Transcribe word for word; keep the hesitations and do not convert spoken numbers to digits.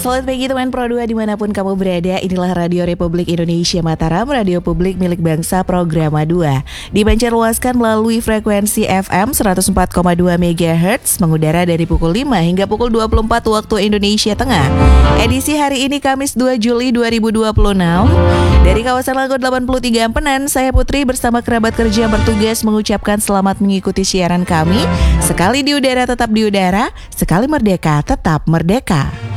Selamat pagi teman Pro dua dimanapun kamu berada. Inilah Radio Republik Indonesia Mataram, radio publik milik bangsa Programa dua. Dipancarluaskan melalui frekuensi F M seratus empat koma dua megahertz, mengudara dari pukul lima hingga pukul dua puluh empat waktu Indonesia Tengah. Edisi hari ini Kamis dua Juli dua ribu dua puluh enam. Dari kawasan Lago delapan puluh tiga Ampenan, saya Putri bersama kerabat kerja yang bertugas mengucapkan selamat mengikuti siaran kami. Sekali di udara tetap di udara, sekali merdeka tetap merdeka.